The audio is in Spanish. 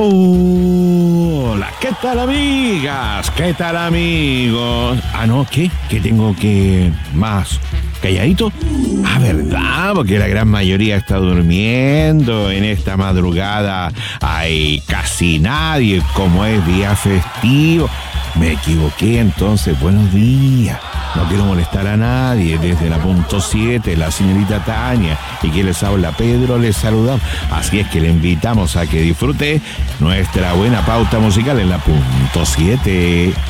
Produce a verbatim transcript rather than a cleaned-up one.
Hola, ¿qué tal amigas? ¿Qué tal amigos? Ah, no, ¿qué? ¿Que tengo que más calladito? Ah, ¿verdad? Porque la gran mayoría está durmiendo en esta madrugada. Hay casi nadie, como es día festivo. Me equivoqué entonces, buenos días. No quiero molestar a nadie. Desde la punto siete, la señorita Tania y quien les habla Pedro, les saludamos. Así es que le invitamos a que disfrute nuestra buena pauta musical en la punto siete.